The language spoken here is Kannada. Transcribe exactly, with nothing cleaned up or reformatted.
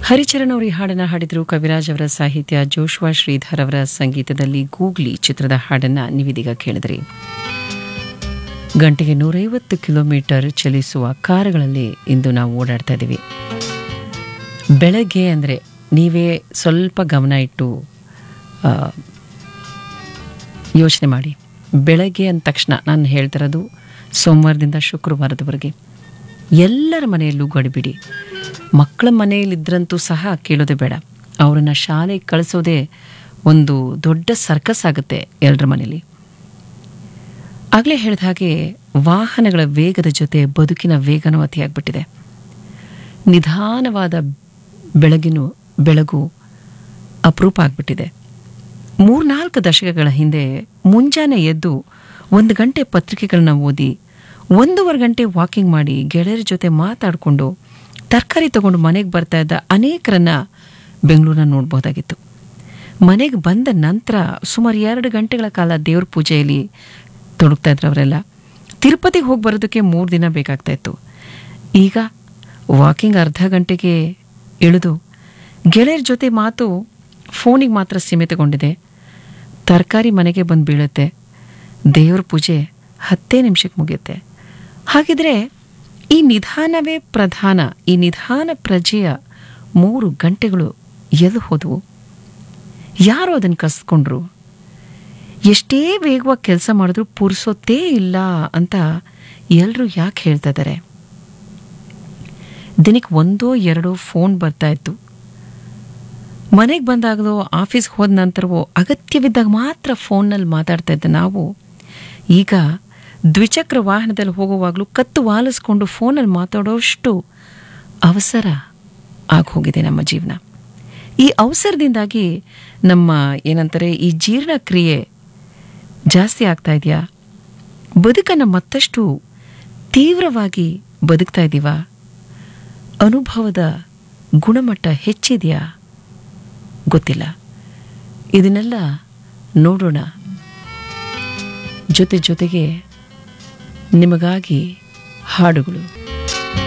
ಹರಿಚರಣ್ ಅವರು ಈ ಹಾಡನ್ನು ಹಾಡಿದರು. ಕವಿರಾಜ್ ಅವರ ಸಾಹಿತ್ಯ, ಜೋಶ್ವಾ ಶ್ರೀಧರ್ ಅವರ ಸಂಗೀತದಲ್ಲಿ ಗೂಗ್ಲಿ ಚಿತ್ರದ ಹಾಡನ್ನು ನೀವಿದೀಗ ಕೇಳಿದ್ರಿ. ಗಂಟೆಗೆ ನೂರೈವತ್ತು ಕಿಲೋಮೀಟರ್ ಚಲಿಸುವ ಕಾರುಗಳಲ್ಲಿ ಇಂದು ನಾವು ಓಡಾಡ್ತಾ ಇದ್ದೀವಿ. ಬೆಳಗ್ಗೆ ಅಂದರೆ ನೀವೇ ಸ್ವಲ್ಪ ಗಮನ ಇಟ್ಟು ಯೋಚನೆ ಮಾಡಿ. ಬೆಳಗ್ಗೆ ಅಂದ ತಕ್ಷಣ ನಾನು ಹೇಳ್ತಿರೋದು ಸೋಮವಾರದಿಂದ ಶುಕ್ರವಾರದವರೆಗೆ ಎಲ್ಲರ ಮನೆಯಲ್ಲೂ ಗಡಿಬಿಡಿ. ಮಕ್ಕಳ ಮನೆಯಲ್ಲಿದ್ದರಂತೂ ಸಹ ಕೇಳೋದೇ ಬೇಡ. ಅವರನ್ನು ಶಾಲೆಗೆ ಕಳಿಸೋದೇ ಒಂದು ದೊಡ್ಡ ಸರ್ಕಸ್ ಆಗುತ್ತೆ ಎಲ್ಲರ ಮನೆಯಲ್ಲಿ. ಆಗಲೇ ಹೇಳಿದ ಹಾಗೆ ವಾಹನಗಳ ವೇಗದ ಜೊತೆ ಬದುಕಿನ ವೇಗನೂ ಅತಿಯಾಗ್ಬಿಟ್ಟಿದೆ. ನಿಧಾನವಾದ ಬೆಳಗಿನ ಬೆಳಗು ಅಪರೂಪ ಆಗಿಬಿಟ್ಟಿದೆ. ಮೂರ್ನಾಲ್ಕು ದಶಕಗಳ ಹಿಂದೆ ಮುಂಜಾನೆ ಎದ್ದು ಒಂದು ಗಂಟೆ ಪತ್ರಿಕೆಗಳನ್ನ ಓದಿ ಒಂದೂವರೆ ಗಂಟೆ ವಾಕಿಂಗ್ ಮಾಡಿ ಗೆಳೆಯರ ಜೊತೆ ಮಾತಾಡಿಕೊಂಡು ತರಕಾರಿ ತಗೊಂಡು ಮನೆಗೆ ಬರ್ತಾ ಇದ್ದ ಅನೇಕರನ್ನ ಬೆಂಗಳೂರನ್ನ ನೋಡ್ಬೋದಾಗಿತ್ತು. ಮನೆಗೆ ಬಂದ ನಂತರ ಸುಮಾರು ಎರಡು ಗಂಟೆಗಳ ಕಾಲ ದೇವ್ರ ಪೂಜೆಯಲ್ಲಿ ತೊಡಗ್ತಾ ಇದ್ರು ಅವರೆಲ್ಲ. ತಿರುಪತಿಗೆ ಹೋಗಿ ಬರೋದಕ್ಕೆ ಮೂರು ದಿನ ಬೇಕಾಗ್ತಾ ಇತ್ತು. ಈಗ ವಾಕಿಂಗ್ ಅರ್ಧ ಗಂಟೆಗೆ ಇಳಿದು ಗೆಳೆಯರ ಜೊತೆ ಮಾತು ಫೋನಿಗೆ ಮಾತ್ರ ಸೀಮಿತಗೊಂಡಿದೆ. ತರಕಾರಿ ಮನೆಗೆ ಬಂದು ಬೀಳುತ್ತೆ. ದೇವ್ರ ಪೂಜೆ ಹತ್ತೇ ನಿಮಿಷಕ್ಕೆ ಮುಗಿಯುತ್ತೆ. ಹಾಗಿದ್ರೆ ಈ ನಿಧಾನವೇ ಪ್ರಧಾನ, ಈ ನಿಧಾನ ಪ್ರಜೆಯ ಮೂರು ಗಂಟೆಗಳು ಎಲ್ಲಿ ಹೋದವು? ಯಾರು ಅದನ್ನು ಕಸ್ಕೊಂಡ್ರು? ಎಷ್ಟೇ ವೇಗವಾಗಿ ಕೆಲಸ ಮಾಡಿದ್ರೂ ಪುರ್ಸೊತ್ತೇ ಇಲ್ಲ ಅಂತ ಎಲ್ಲರೂ ಯಾಕೆ ಹೇಳ್ತಾ ಇದ್ದಾರೆ? ದಿನಕ್ಕೆ ಒಂದೋ ಎರಡೋ ಫೋನ್ ಬರ್ತಾ ಇತ್ತು. ಮನೆಗೆ ಬಂದಾಗಲೋ ಆಫೀಸ್ಗೆ ಹೋದ ನಂತರವೋ ಅಗತ್ಯವಿದ್ದಾಗ ಮಾತ್ರ ಫೋನ್ನಲ್ಲಿ ಮಾತಾಡ್ತಾ ಇದ್ದ ನಾವು ಈಗ ದ್ವಿಚಕ್ರ ವಾಹನದಲ್ಲಿ ಹೋಗುವಾಗಲೂ ಕತ್ತು ವಾಲಿಸ್ಕೊಂಡು ಫೋನಲ್ಲಿ ಮಾತಾಡೋಷ್ಟು ಅವಸರ ಆಗೋಗಿದೆ ನಮ್ಮ ಜೀವನ. ಈ ಅವಸರದಿಂದಾಗಿ ನಮ್ಮ ಏನಂತಾರೆ ಈ ಜೀರ್ಣಕ್ರಿಯೆ ಜಾಸ್ತಿ ಆಗ್ತಾ ಇದೆಯಾ? ಬದುಕನ್ನು ಮತ್ತಷ್ಟು ತೀವ್ರವಾಗಿ ಬದುಕ್ತಾ ಇದ್ದೀವಾ? ಅನುಭವದ ಗುಣಮಟ್ಟ ಹೆಚ್ಚಿದೆಯಾ? ಗೊತ್ತಿಲ್ಲ. ಇದನ್ನೆಲ್ಲ ನೋಡೋಣ. ಜೊತೆ ಜೊತೆಗೆ ನಿಮಗಾಗಿ ಹಾಡುಗಳು.